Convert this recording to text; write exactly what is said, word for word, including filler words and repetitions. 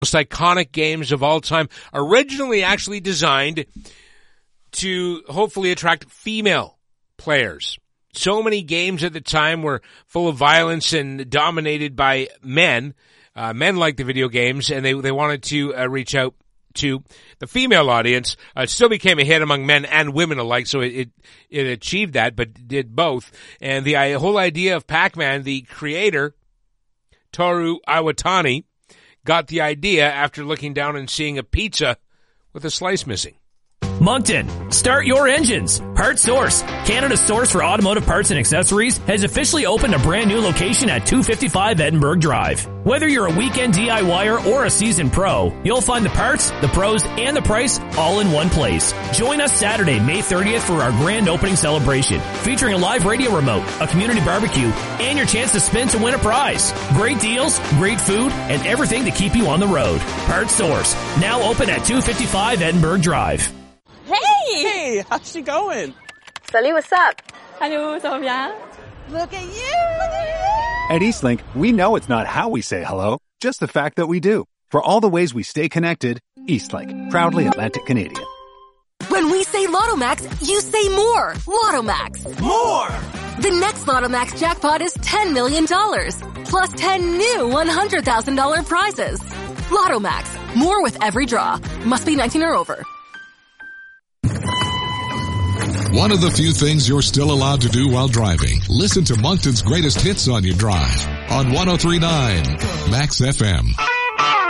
most iconic games of all time, originally actually designed to hopefully attract female players. So many games at the time were full of violence and dominated by men. Uh, men liked the video games, and they they wanted to uh, reach out to the female audience. Uh, it still became a hit among men and women alike, so it, it, it achieved that, but did both. And the uh, whole idea of Pac-Man, the creator, Toru Iwatani, got the idea after looking down and seeing a pizza with a slice missing. Moncton, start your engines. Parts Source, Canada's source for automotive parts and accessories, has officially opened a brand new location at two fifty-five Edinburgh Drive. Whether you're a weekend DIYer or a seasoned pro, you'll find the parts, the pros, and the price all in one place. Join us Saturday, May thirtieth for our grand opening celebration, featuring a live radio remote, a community barbecue, and your chance to spin to win a prize. Great deals, great food, and everything to keep you on the road. Parts Source, now open at two fifty-five Edinburgh Drive. Hey! Hey, how's she going? Salut, what's up? Hello, ça va bien? Look at you! Look at you! At Eastlink, we know it's not how we say hello, just the fact that we do. For all the ways we stay connected, Eastlink, proudly Atlantic Canadian. When we say Lotto Max, you say more. Lotto Max. More! The next Lotto Max jackpot is ten million dollars, plus ten new one hundred thousand dollars prizes. Lotto Max. More with every draw. Must be nineteen or over. One of the few things you're still allowed to do while driving. Listen to Moncton's greatest hits on your drive on one oh three point nine Max F M.